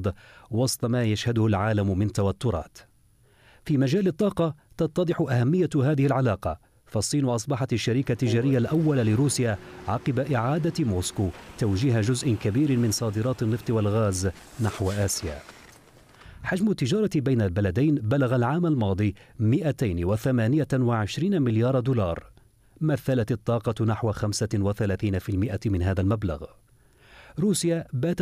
الأرض وسط ما يشهده العالم من توترات. في مجال الطاقة تتضح أهمية هذه العلاقة، فالصين أصبحت الشريك التجاري الأول لروسيا عقب إعادة موسكو توجيه جزء كبير من صادرات النفط والغاز نحو آسيا. حجم التجارة بين البلدين بلغ العام الماضي 228 مليار دولار. مثلت الطاقة نحو 35% من هذا المبلغ. روسيا باتت